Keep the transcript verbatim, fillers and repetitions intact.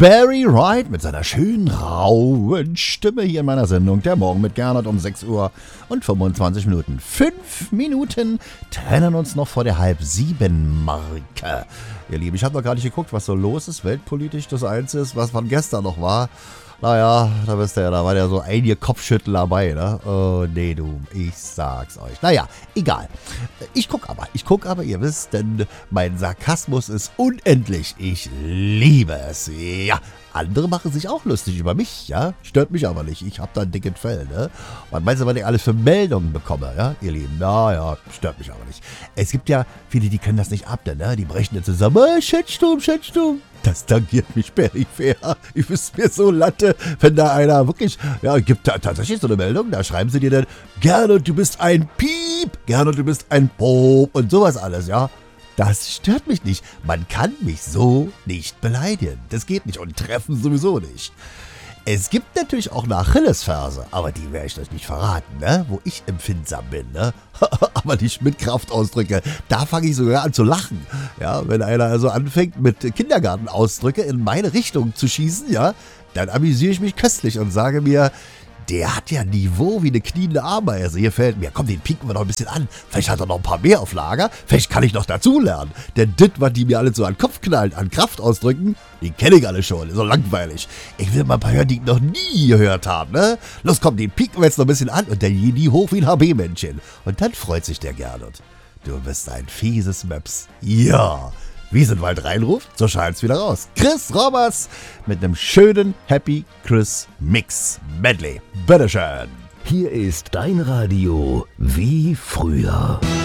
Barry Wright mit seiner schönen, rauen Stimme hier in meiner Sendung. Der Morgen mit Gernot um sechs Uhr und fünfundzwanzig Minuten. Fünf Minuten trennen uns noch vor der Halb-Sieben-Marke. Ihr Lieben, ich habe noch gar nicht geguckt, was so los ist, weltpolitisch. Das Einzige ist, was von gestern noch war. Naja, da wisst ihr ja, da war ja so einige Kopfschüttel dabei, ne? Oh, nee, du, ich sag's euch. Naja, egal. Ich guck aber, ich guck aber, ihr wisst, denn mein Sarkasmus ist unendlich. Ich liebe es. Ja, andere machen sich auch lustig über mich, ja? Stört mich aber nicht. Ich hab da ein dickes Fell, ne? Und meinst du, was ich alles für Meldungen bekomme, ja, ihr Lieben? Naja, stört mich aber nicht. Es gibt ja viele, die können das nicht ab, ne? Die brechen jetzt zusammen. Oh, Shitsturm, Shitsturm. Das tangiert mich peripher. Ich wüsste mir so Latte, wenn da einer wirklich, ja, gibt da tatsächlich so eine Meldung, da schreiben sie dir dann, Gernot, du bist ein Piep, Gernot, du bist ein Pop und sowas alles, ja. Das stört mich nicht. Man kann mich so nicht beleidigen. Das geht nicht und treffen sowieso nicht. Es gibt natürlich auch eine Achillesferse, aber die werde ich euch nicht verraten, ne? Wo ich empfindsam bin, ne? Aber nicht mit Kraftausdrücke. Da fange ich sogar an zu lachen. Ja, wenn einer also anfängt mit Kindergartenausdrücke in meine Richtung zu schießen, ja, dann amüsiere ich mich köstlich und sage mir, der hat ja Niveau wie eine kniende Ameise. Hier fällt mir, komm, den pieken wir noch ein bisschen an. Vielleicht hat er noch ein paar mehr auf Lager. Vielleicht kann ich noch dazulernen. Denn das, was die mir alle so an den Kopf knallen, an Kraftausdrücken, die kenne ich alle schon. Ist so langweilig. Ich will mal ein paar hören, die ich noch nie gehört habe, ne? Los, komm, den pieken wir jetzt noch ein bisschen an und dann gehen die hoch wie ein H B-Männchen. Und dann freut sich der Gernot. Du bist ein fieses Möps. Ja. Wiesenwald reinruft, so scheint's wieder raus. Chris Roberts mit einem schönen Happy Chris Mix Medley. Bitteschön. Hier ist dein Radio wie früher.